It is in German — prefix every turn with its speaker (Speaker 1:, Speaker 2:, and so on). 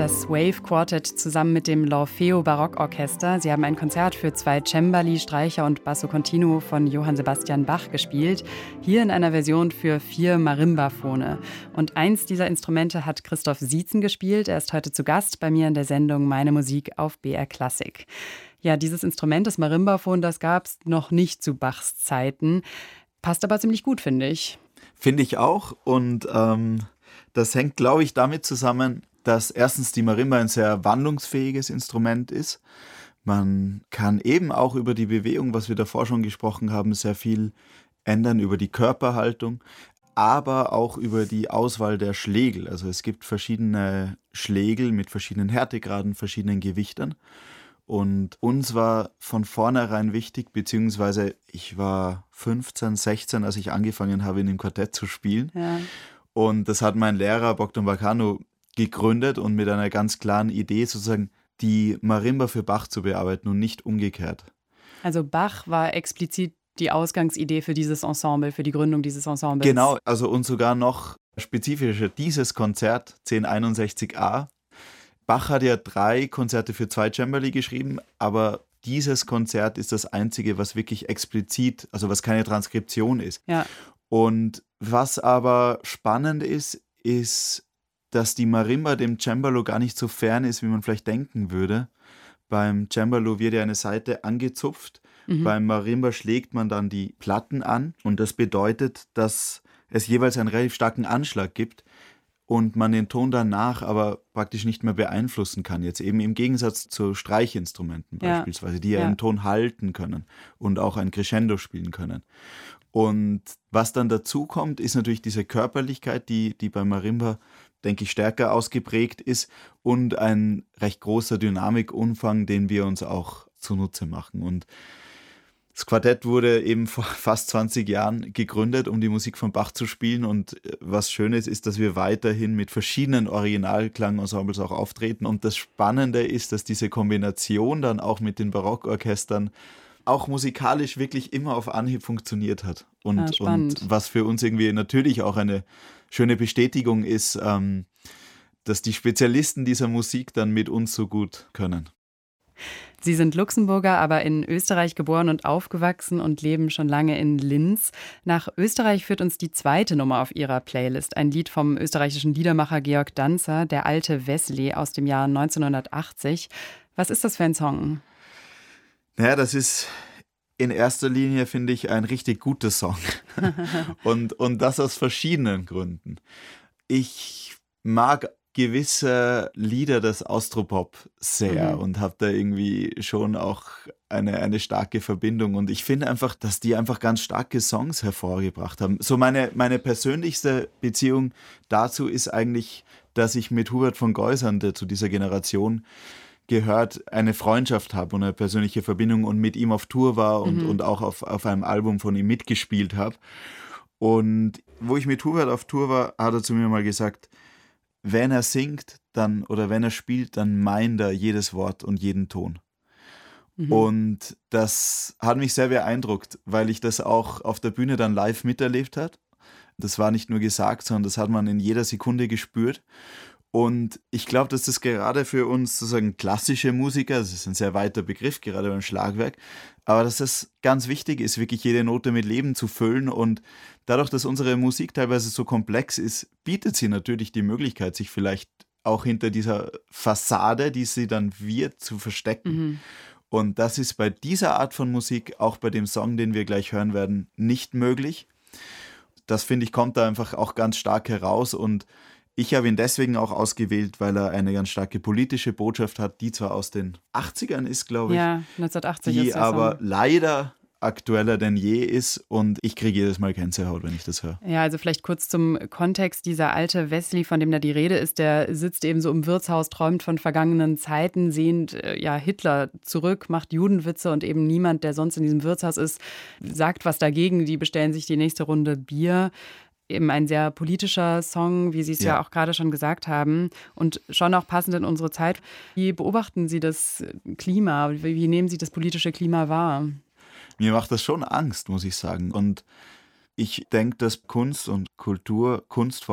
Speaker 1: das Wave Quartet zusammen mit dem L'Orfeo Barockorchester. Sie haben ein Konzert für 2 Cembali, Streicher und Basso Continuo von Johann Sebastian Bach gespielt. Hier in einer Version für 4 Marimbafone. Und eins dieser Instrumente hat Christoph Sietzen gespielt. Er ist heute zu Gast bei mir in der Sendung Meine Musik auf BR Klassik. Ja, dieses Instrument, das Marimbafon, das gab es noch nicht zu Bachs Zeiten. Passt aber ziemlich gut, finde ich.
Speaker 2: Finde ich auch. Und das hängt, glaube ich, damit zusammen, dass erstens die Marimba ein sehr wandlungsfähiges Instrument ist. Man kann eben auch über die Bewegung, was wir davor schon gesprochen haben, sehr viel ändern, über die Körperhaltung, aber auch über die Auswahl der Schlägel. Also es gibt verschiedene Schlägel mit verschiedenen Härtegraden, verschiedenen Gewichtern. Und uns war von vornherein wichtig, beziehungsweise ich war 15, 16, als ich angefangen habe, in dem Quartett zu spielen.
Speaker 1: Ja.
Speaker 2: Und das hat mein Lehrer Bogdan Bacanu gegründet und mit einer ganz klaren Idee sozusagen die Marimba für Bach zu bearbeiten und nicht umgekehrt.
Speaker 1: Also Bach war explizit die Ausgangsidee für dieses Ensemble, für die Gründung dieses Ensembles.
Speaker 2: Genau, also und sogar noch spezifischer, dieses Konzert 1061a. Bach hat ja 3 Konzerte für 2 Cembali geschrieben, aber dieses Konzert ist das einzige, was wirklich explizit, also was keine Transkription ist.
Speaker 1: Ja.
Speaker 2: Und was aber spannend ist, dass die Marimba dem Cembalo gar nicht so fern ist, wie man vielleicht denken würde. Beim Cembalo wird ja eine Saite angezupft, beim Marimba schlägt man dann die Platten an und das bedeutet, dass es jeweils einen relativ starken Anschlag gibt und man den Ton danach aber praktisch nicht mehr beeinflussen kann. Jetzt eben im Gegensatz zu Streichinstrumenten beispielsweise, die ja einen Ton halten können und auch ein Crescendo spielen können. Und was dann dazu kommt, ist natürlich diese Körperlichkeit, die bei Marimba, denke ich, stärker ausgeprägt ist und ein recht großer Dynamikumfang, den wir uns auch zunutze machen. Und das Quartett wurde eben vor fast 20 Jahren gegründet, um die Musik von Bach zu spielen. Und was schön ist, dass wir weiterhin mit verschiedenen Originalklangensembles auch auftreten. Und das Spannende ist, dass diese Kombination dann auch mit den Barockorchestern auch musikalisch wirklich immer auf Anhieb funktioniert hat. Und was für uns irgendwie natürlich auch eine schöne Bestätigung ist, dass die Spezialisten dieser Musik dann mit uns so gut können.
Speaker 1: Sie sind Luxemburger, aber in Österreich geboren und aufgewachsen und leben schon lange in Linz. Nach Österreich führt uns die zweite Nummer auf Ihrer Playlist. Ein Lied vom österreichischen Liedermacher Georg Danzer, Der alte Wesley aus dem Jahr 1980. Was ist das für ein Song?
Speaker 2: Naja, das ist in erster Linie, finde ich, ein richtig guter Song. und das aus verschiedenen Gründen. Ich mag gewisse Lieder des Austropop sehr und habe da irgendwie schon auch eine starke Verbindung. Und ich finde einfach, dass die einfach ganz starke Songs hervorgebracht haben. So meine persönlichste Beziehung dazu ist eigentlich, dass ich mit Hubert von Geusern, der zu dieser Generation gehört, eine Freundschaft habe und eine persönliche Verbindung und mit ihm auf Tour war und auch auf einem Album von ihm mitgespielt habe. Und wo ich mit Hubert auf Tour war, hat er zu mir mal gesagt, wenn er singt oder wenn er spielt, dann meint er jedes Wort und jeden Ton. Und das hat mich sehr beeindruckt, weil ich das auch auf der Bühne dann live miterlebt habe. Das war nicht nur gesagt, sondern das hat man in jeder Sekunde gespürt. Und ich glaube, dass das gerade für uns sozusagen klassische Musiker, das ist ein sehr weiter Begriff, gerade beim Schlagwerk, aber dass das ganz wichtig ist, wirklich jede Note mit Leben zu füllen. Und dadurch, dass unsere Musik teilweise so komplex ist, bietet sie natürlich die Möglichkeit, sich vielleicht auch hinter dieser Fassade, die sie dann wird, zu verstecken. Und das ist bei dieser Art von Musik, auch bei dem Song, den wir gleich hören werden, nicht möglich. Das, finde ich, kommt da einfach auch ganz stark heraus und ich habe ihn deswegen auch ausgewählt, weil er eine ganz starke politische Botschaft hat, die zwar aus den 80ern ist, glaube ich.
Speaker 1: Ja, 1980
Speaker 2: die
Speaker 1: ist der
Speaker 2: aber
Speaker 1: Song.
Speaker 2: leider aktueller denn je ist und ich kriege jedes Mal Gänsehaut, wenn ich das höre.
Speaker 1: Ja, also vielleicht kurz zum Kontext. Dieser alte Wesley, von dem da die Rede ist, der sitzt eben so im Wirtshaus, träumt von vergangenen Zeiten, sehnt Hitler zurück, macht Judenwitze und eben niemand, der sonst in diesem Wirtshaus ist, sagt was dagegen. Die bestellen sich die nächste Runde Bier. Eben ein sehr politischer Song, wie Sie es ja auch gerade schon gesagt haben und schon auch passend in unsere Zeit. Wie beobachten Sie das Klima? Wie nehmen Sie das politische Klima wahr?
Speaker 2: Mir macht das schon Angst, muss ich sagen. Und ich denke, dass Kunst und Kultur, Kunst vor